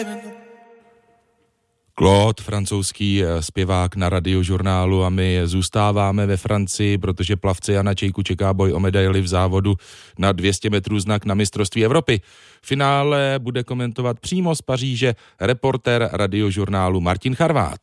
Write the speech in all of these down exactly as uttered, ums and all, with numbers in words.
Claude, francouzský zpěvák na Radiožurnálu, a my zůstáváme ve Francii, protože plavce Jana Čejku čeká boj o medaili v závodu na dvě stě metrů znak na mistrovství Evropy. Finále bude komentovat přímo z Paříže reportér Radiožurnálu Martin Charvát.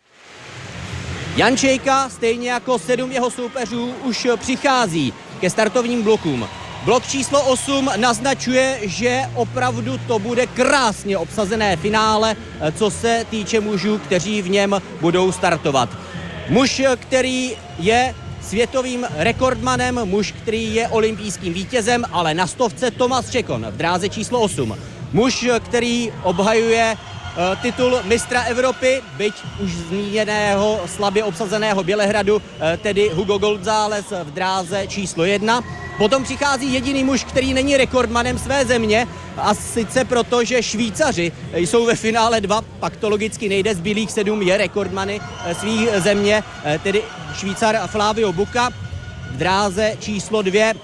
Jan Čejka, stejně jako sedm jeho soupeřů, už přichází ke startovním blokům. Blok číslo osm naznačuje, že opravdu to bude krásně obsazené finále, co se týče mužů, kteří v něm budou startovat. Muž, který je světovým rekordmanem, muž, který je olympijským vítězem, ale na stovce Tomáš Čekon v dráze číslo osm. Muž, který obhajuje titul mistra Evropy, byť už zmíněného slabě obsazeného Bělehradu, tedy Hugo González v dráze číslo jedna. Potom přichází jediný muž, který není rekordmanem své země, a sice proto, že Švýcaři jsou ve finále dva, pak to logicky nejde, zbylých sedm je rekordmany svých země, tedy Švýcar Flavio Bucca v dráze číslo dvě,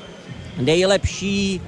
nejlepší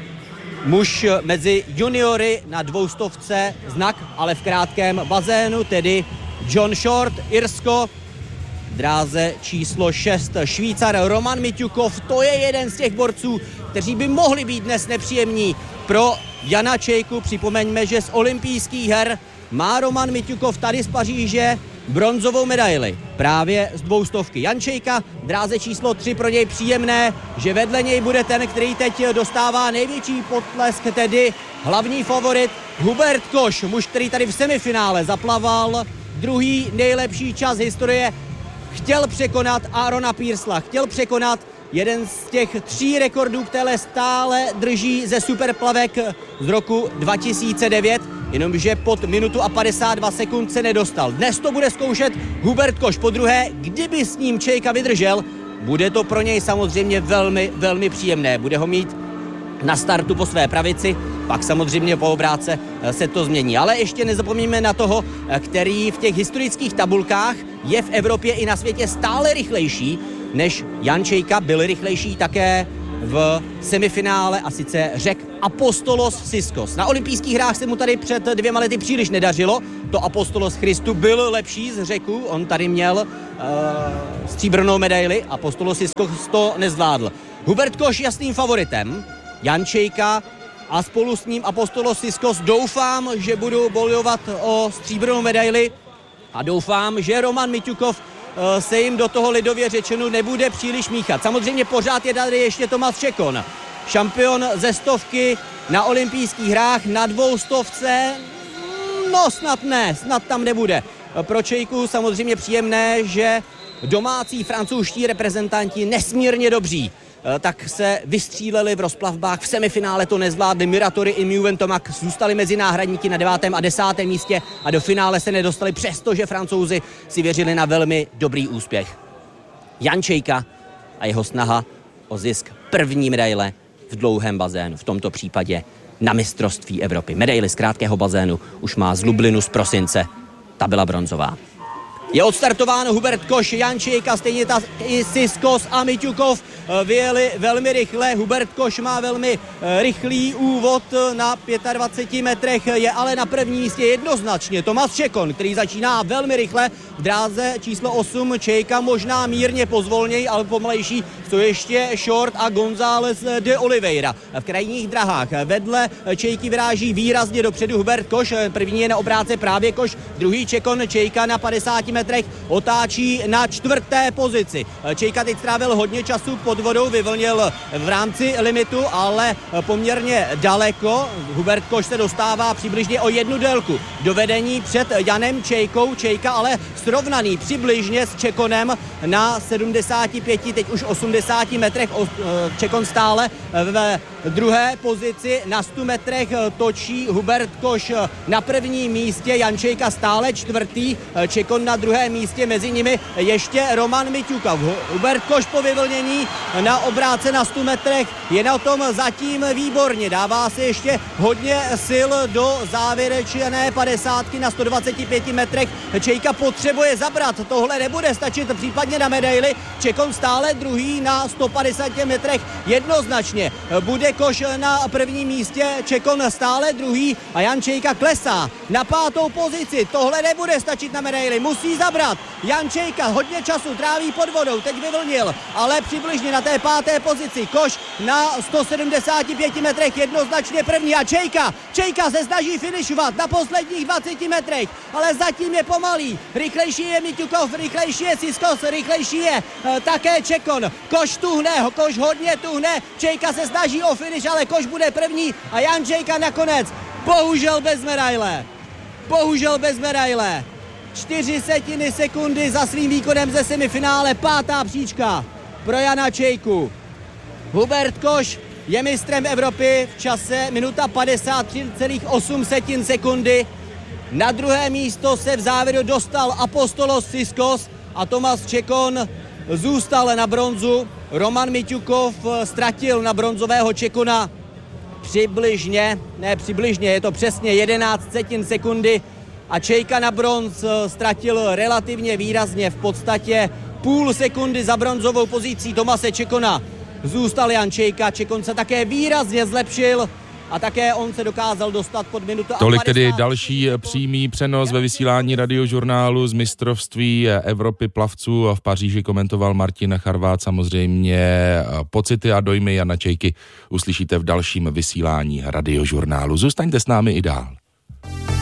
muž mezi juniory na dvoustovce znak, ale v krátkém bazénu, tedy John Short, Irsko. V dráze číslo šest Švýcar Roman Miťukov, to je jeden z těch borců, kteří by mohli být dnes nepříjemní pro Jana Čejku. Připomeňme, že z olympijských her má Roman Miťukov tady z Paříže bronzovou medaili právě z dvoustovky. Jan Čejka v dráze číslo tři, pro něj příjemné, že vedle něj bude ten, který teď dostává největší potlesk, tedy hlavní favorit Hubert Koš, muž, který tady v semifinále zaplaval druhý nejlepší čas historie. Chtěl překonat Aarona Pearsla, chtěl překonat jeden z těch tří rekordů, které stále drží ze superplavek z roku dva tisíce devět, jenomže pod minutu a padesát dva sekund se nedostal. Dnes to bude zkoušet Hubert Koš podruhé, kdyby s ním Čejka vydržel, bude to pro něj samozřejmě velmi, velmi příjemné. Bude ho mít na startu po své pravici, pak samozřejmě po obrátce se to změní. Ale ještě nezapomeňme na toho, který v těch historických tabulkách je v Evropě i na světě stále rychlejší než Jan Čejka, byl rychlejší také v semifinále, a sice Řek Apostolos Siskos. Na olympijských hrách se mu tady před dvěma lety příliš nedařilo, to Apostolos Christu byl lepší z Řeku, on tady měl uh, stříbrnou medaili, Apostolos Siskos to nezvládl. Hubert Koš jasným favoritem, Jan Čejka a spolu s ním Apostolos Siskos, doufám, že budou bojovat o stříbrnou medaili a doufám, že Roman Miťukov se jim do toho lidově řečeno nebude příliš míchat. Samozřejmě pořád je tady ještě Tomáš Čekon, šampion ze stovky na olympijských hrách, na dvoustovce, no snad ne, snad tam nebude. Pro Čejku samozřejmě příjemné, že domácí francouzští reprezentanti nesmírně dobří tak se vystříleli v rozplavbách. V semifinále to nezvládli Miratori i Mjuven Tomak, zůstali mezi náhradníky na devátém a desátém místě a do finále se nedostali, přestože Francouzi si věřili na velmi dobrý úspěch. Jan Čejka a jeho snaha o zisk první medaile v dlouhém bazénu, v tomto případě na mistrovství Evropy. Medaili z krátkého bazénu už má z Lublinu z prosince, ta byla bronzová. Je odstartováno Hubert Koš, Jan Čejka, stejně tak i Siskos a Miťukov vyjeli velmi rychle. Hubert Koš má velmi rychlý úvod na dvaceti pěti metrech, je ale na prvním místě jednoznačně Tomáš Čekon, který začíná velmi rychle v dráze číslo osm. Čejka možná mírně pozvolněji, ale pomalejší jsou ještě Short a González de Oliveira. V krajních drahách vedle Čejky vyráží výrazně dopředu Hubert Koš, první je na obrátce právě Koš, druhý Čekon, Čejka na padesáti metrech otáčí na čtvrté pozici. Čejka teď strávil hodně času pod vodou, vyvlnil v rámci limitu, ale poměrně daleko. Hubert Koš se dostává přibližně o jednu délku do vedení před Janem Čejkou. Čejka ale srovnaný přibližně s Čekonem na sedmdesáti pěti, teď už osmdesáti metrech. Čekon stále ve druhé pozici, na stu metrech točí Hubert Koš na prvním místě, Jan Čejka stále čtvrtý, Čekon na druhém místě, mezi nimi ještě Roman Miťukov. Hubert Koš po vyvlnění na obrátce na stu metrech je na tom zatím výborně, dává se ještě hodně sil do závěrečné padesátky na sto dvaceti pěti metrech. Čejka potřebuje zabrat, tohle nebude stačit případně na medaili. Čekon stále druhý na sto padesáti metrech, jednoznačně bude Koš na prvním místě, Čekon stále druhý a Jan Čejka klesá na pátou pozici. Tohle nebude stačit na medaili, musí zabrat. Jan Čejka hodně času tráví pod vodou, teď vyvlnil, ale přibližně na té páté pozici. Koš na sto sedmdesáti pěti metrech jednoznačně první a Čejka, Čejka se snaží finišovat na posledních dvaceti metrech, ale zatím je pomalý. Rychlejší je Miťukov, rychlejší je Siskos, rychlejší je e, také Čekon. Koš tuhne, Koš hodně tuhne, Čejka se snaží o finiš, ale Koš bude první a Jan Čejka nakonec bohužel bez medaile. Bohužel bez medaile. Čtyři setiny sekundy za svým výkonem ze semifinále, pátá příčka pro Jana Čejku. Hubert Koš je mistrem Evropy v čase minuta padesát tři celá osm setin sekundy. Na druhé místo se v závěru dostal Apostolos Siskos a Tomas Čekon zůstal na bronzu. Roman Miťukov ztratil na bronzového Čekona přibližně, ne přibližně, je to přesně jedenáct setin sekundy a Čejka na bronz ztratil relativně výrazně, v podstatě půl sekundy za bronzovou pozicí Tomase Čekona. Zůstal Jan Čejka, Čekon se také výrazně zlepšil a také on se dokázal dostat pod minutu. Tolik tedy další přímý přenos ve vysílání Radiožurnálu z mistrovství Evropy plavců v Paříži komentoval Martin Charvát. Samozřejmě pocity a dojmy Jana Čejky uslyšíte v dalším vysílání Radiožurnálu. Zůstaňte s námi i dál.